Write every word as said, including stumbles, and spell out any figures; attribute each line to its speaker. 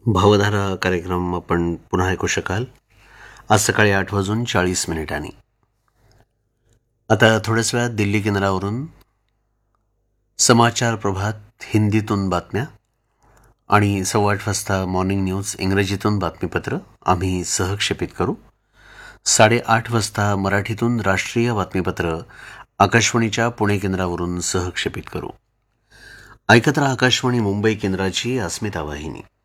Speaker 1: भावधारा कार्यक्रम आपण पुन्हा ऐकू शकाल आज सकाळी आठ वाजून चाळीस मिनिटांनी. आता थोड्याच वेळात दिल्ली केंद्रावरून समाचार प्रभात हिंदीतून बातम्या आणि सव्वा आठ वाजता मॉर्निंग न्यूज इंग्रजीतून बातमीपत्र आम्ही सहक्षेपित करू. साडेआठ वाजता मराठीतून राष्ट्रीय बातमीपत्र आकाशवाणीच्या पुणे केंद्रावरून सहक्षेपित करू. ऐकत राहा आकाशवाणी मुंबई केंद्राची अस्मिता वाहिनी.